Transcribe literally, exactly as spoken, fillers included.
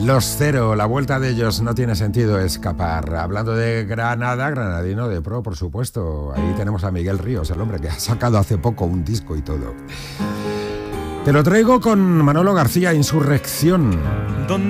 Los Cero, la vuelta de ellos, no tiene sentido escapar. Hablando de Granada, granadino de pro, por supuesto. Ahí tenemos a Miguel Ríos, el hombre que ha sacado hace poco un disco y todo. Te lo traigo con Manolo García, Insurrección.